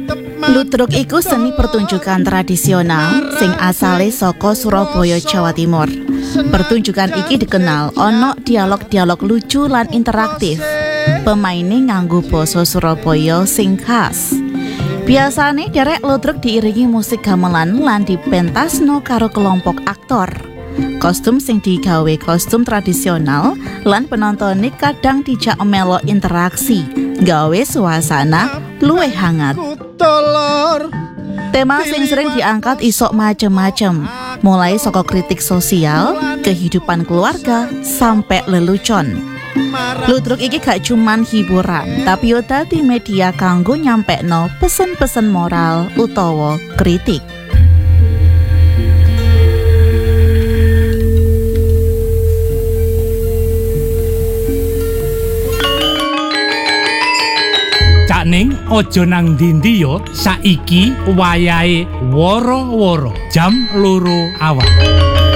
Ludruk iku seni pertunjukan tradisional sing asale saka Surabaya, Jawa Timur. Pertunjukan iki dikenal ana dialog-dialog lucu lan interaktif. Pemaine nganggo basa Surabaya sing khas. Biasane derek ludruk diiringi musik gamelan lan dipentasno karo kelompok aktor. Kostum sing digawe kostum tradisional lan penontonnya kadang dijak melok interaksi, gawe suasana luwih hangat. Tema sing sering diangkat isok macem-macem, mulai saka kritik sosial, kehidupan keluarga, sampai lelucon. Ludruk iki gak cuman hiburan, tapi yo dadi media kanggo nyampekno pesen-pesen moral utawa kritik. Ning ojo nang ndi yo, saiki wayahe woro-woro jam 2 awan.